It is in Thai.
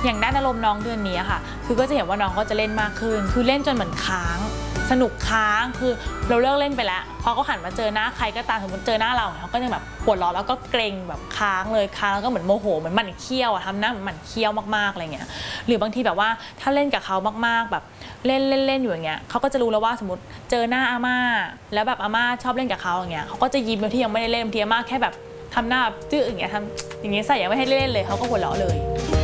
อย่างด้านอารมณ์น้องเดือนนี้ค่ะคือก็จะเห็นว่าน้องก็จะเล่นมากขึ้นคือเล่นจนเหมือนค้างสนุกค้างคือเราเลิกเล่นไปแล้วพอเขาหันมาเจอหน้าใครก็ตามสมมติเจอหน้าเราเขาก็จะแบบปวดร้อนแล้วก็เกรงแบบค้างเลยค้างแล้วก็เหมือนโมโหเหมือนหมั่นเคี้ยวทำหน้าเหมือนหมั่นเคี้ยวมากๆอะไรเงี้ยหรือบางทีแบบว่าถ้าเล่นกับเขามากๆแบบเล่นอยู่อย่างเงี้ยเขาก็จะรู้แล้วว่าสมมติเจอหน้าอาม่าแล้วแบบอาม่าชอบเล่นกับเขาอย่างเงี้ยเขาก็จะยิ้มโดยที่ยังไม่ได้เล่นบางทีอาม่าแค่แบบทำหน้าจื้ออย่างเงี้ยทำอย่างเงี้ยใส่ยังไม่ให้เล่นเลยเขาก็หัวเราะเลย